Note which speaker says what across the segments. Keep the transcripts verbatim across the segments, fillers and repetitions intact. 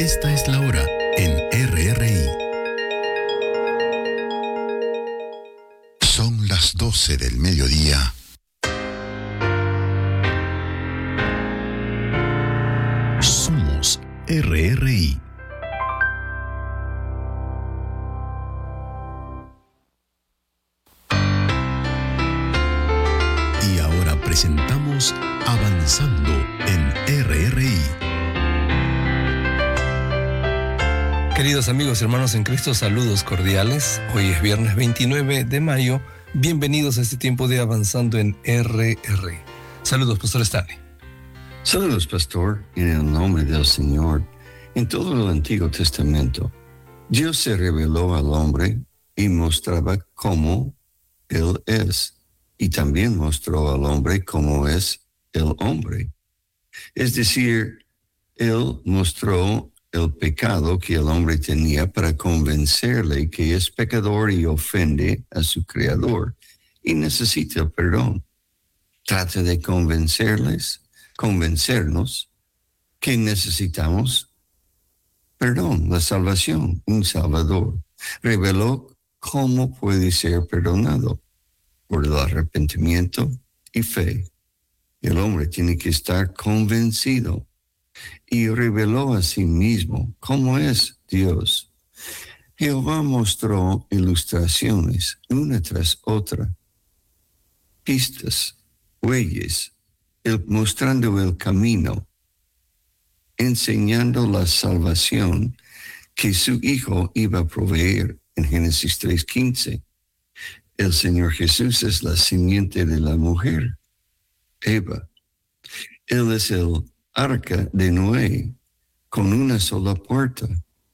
Speaker 1: Esta es la hora en R R I. Son las doce del mediodía. Somos R R I. Y ahora presentamos Avanzando en R R I.
Speaker 2: Queridos amigos, hermanos en Cristo, saludos cordiales. Hoy es viernes veintinueve de mayo. Bienvenidos a este tiempo de Avanzando en R R I. Saludos, Pastor Stanley.
Speaker 3: Saludos, Pastor, en el nombre del Señor. En todo el Antiguo Testamento, Dios se reveló al hombre y mostraba cómo Él es. Y también mostró al hombre cómo es el hombre. Es decir, Él mostró el pecado que el hombre tenía para convencerle que es pecador y ofende a su Creador y necesita el perdón. Trata de convencerles, convencernos que necesitamos perdón, la salvación, un Salvador. Reveló cómo puede ser perdonado por el arrepentimiento y fe. El hombre tiene que estar convencido. Y reveló a sí mismo cómo es Dios. Jehová mostró ilustraciones una tras otra, pistas, huellas, el, mostrando el camino, enseñando la salvación que su Hijo iba a proveer en Génesis tres quince. El Señor Jesús es la simiente de la mujer, Eva. Él es el arca de Noé con una sola puerta.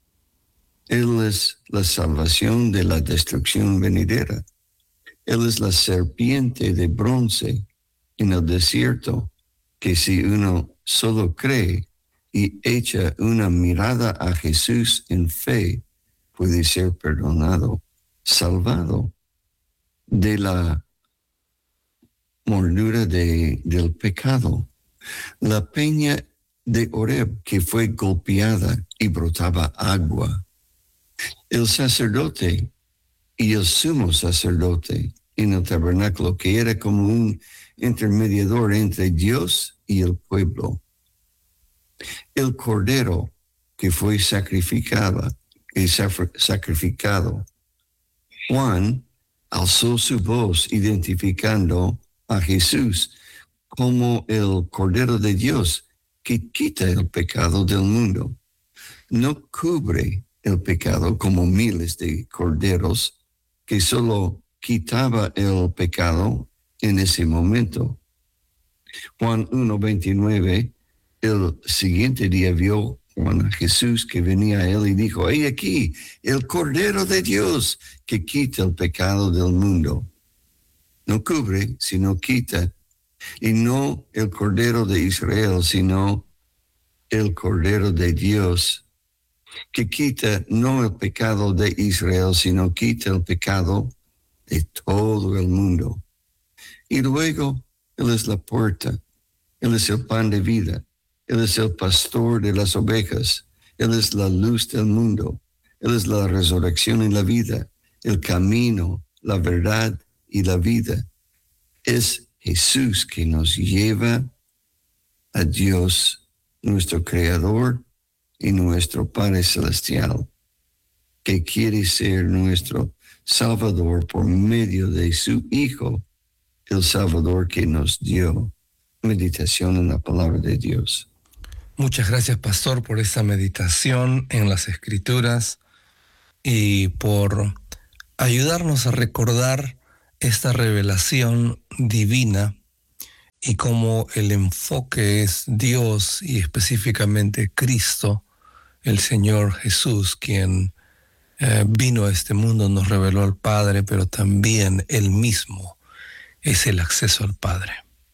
Speaker 3: Él es la salvación de la destrucción venidera. Él es la serpiente de bronce en el desierto, que si uno solo cree y echa una mirada a Jesús en fe, puede ser perdonado, salvado de la mordura de, del pecado. La peña de Horeb, que fue golpeada y brotaba agua. El sacerdote y el sumo sacerdote en el tabernáculo, que era como un intermediador entre Dios y el pueblo. El cordero que fue sacrificado, y sacrificado. Juan alzó su voz identificando a Jesús como el Cordero de Dios que quita el pecado del mundo. No cubre el pecado como miles de corderos que solo quitaba el pecado en ese momento. Juan uno veintinueve, el siguiente día vio Juan a Jesús que venía a él y dijo: «He aquí, el Cordero de Dios que quita el pecado del mundo». No cubre, sino quita. Y no el Cordero de Israel, sino el Cordero de Dios, que quita no el pecado de Israel, sino quita el pecado de todo el mundo. Y luego, Él es la puerta, Él es el pan de vida, Él es el pastor de las ovejas, Él es la luz del mundo, Él es la resurrección y la vida, el camino, la verdad y la vida. Es Jesús que nos lleva a Dios, nuestro Creador y nuestro Padre Celestial, que quiere ser nuestro Salvador por medio de su Hijo, el Salvador que nos dio. Meditación en la palabra de Dios.
Speaker 2: Muchas gracias, Pastor, por esta meditación en las Escrituras y por ayudarnos a recordar esta revelación divina y cómo el enfoque es Dios y específicamente Cristo, el Señor Jesús, quien eh, vino a este mundo, nos reveló al Padre, pero también Él mismo es el acceso al Padre.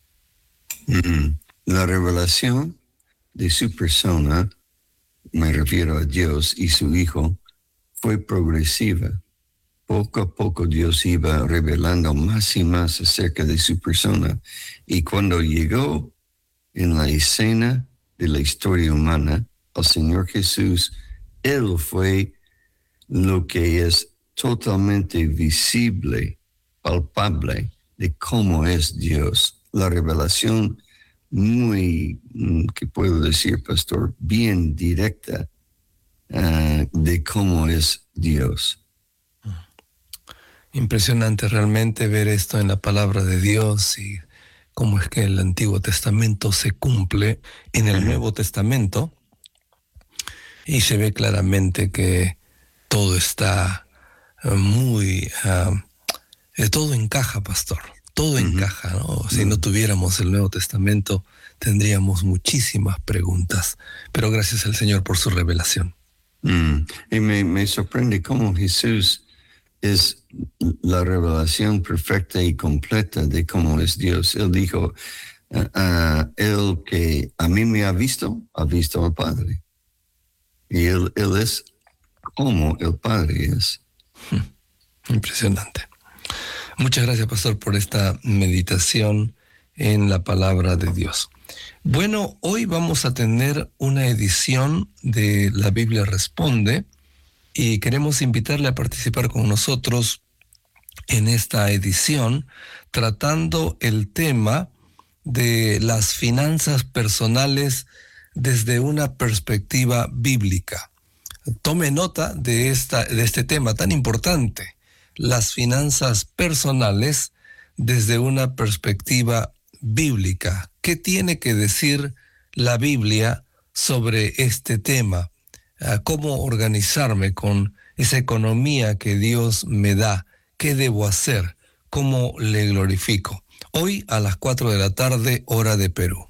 Speaker 3: Mm-hmm. La revelación de su persona, me refiero a Dios y su Hijo, fue progresiva. Poco a poco Dios iba revelando más y más acerca de su persona. Y cuando llegó en la escena de la historia humana, al Señor Jesús, Él fue lo que es totalmente visible, palpable de cómo es Dios. La revelación muy, ¿qué puedo decir, pastor? Bien directa uh, de cómo es Dios.
Speaker 2: Impresionante realmente ver esto en la palabra de Dios y cómo es que el Antiguo Testamento se cumple en el Nuevo Testamento, y se ve claramente que todo está uh, muy, uh, eh, todo encaja, pastor, todo uh-huh. encaja, ¿no? Si uh-huh. no tuviéramos el Nuevo Testamento, tendríamos muchísimas preguntas, pero gracias al Señor por su revelación.
Speaker 3: Mm. Y me, me sorprende cómo Jesús es la revelación perfecta y completa de cómo es Dios. Él dijo, uh, uh, el que a mí me ha visto, ha visto al Padre. Y él, él es como el Padre es.
Speaker 2: Impresionante. Muchas gracias, pastor, por esta meditación en la palabra de Dios. Bueno, hoy vamos a tener una edición de La Biblia Responde y queremos invitarle a participar con nosotros en esta edición tratando el tema de las finanzas personales desde una perspectiva bíblica. Tome nota de, esta, de este tema tan importante, las finanzas personales desde una perspectiva bíblica. ¿Qué tiene que decir la Biblia sobre este tema? ¿Cómo organizarme con esa economía que Dios me da? ¿Qué debo hacer? ¿Cómo le glorifico? Hoy a las cuatro de la tarde, hora de Perú.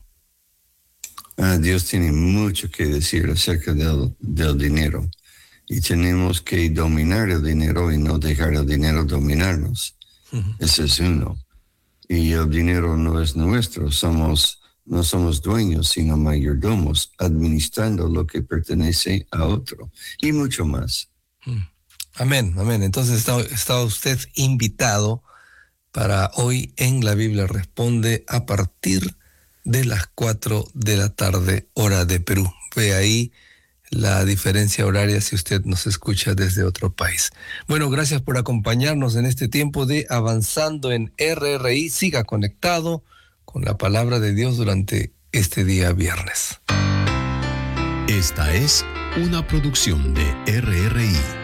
Speaker 3: Ah, Dios tiene mucho que decir acerca del, del dinero y tenemos que dominar el dinero y no dejar el dinero dominarnos. Uh-huh. Ese es uno. Y el dinero no es nuestro, somos, no somos dueños, sino mayordomos, administrando lo que pertenece a otro y mucho más.
Speaker 2: Uh-huh. Amén, amén. Entonces está, está usted invitado para hoy en La Biblia Responde a partir de las cuatro de la tarde, hora de Perú. Ve ahí la diferencia horaria si usted nos escucha desde otro país. Bueno, gracias por acompañarnos en este tiempo de Avanzando en R R I. Siga conectado con la palabra de Dios durante este día viernes.
Speaker 1: Esta es una producción de R R I.